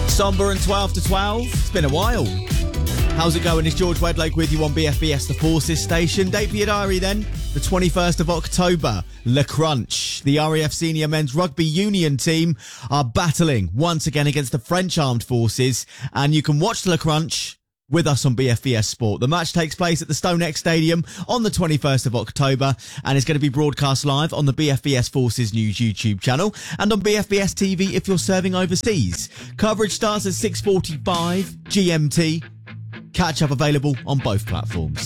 Somber and 12 to 12. It's been a while. How's it going? It's George Wedloke with you on BFBS, the Forces station. Date for your diary then, the 21st of October. Le Crunch, the RAF Senior Men's Rugby Union team, are battling once again against the French Armed Forces. And you can watch Le Crunch with us on BFBS Sport. The match takes place at the StoneX Stadium on the 21st of October and is going to be broadcast live on the BFBS Forces News YouTube channel and on BFBS TV if you're serving overseas. Coverage starts at 6:45 GMT. Catch up available on both platforms.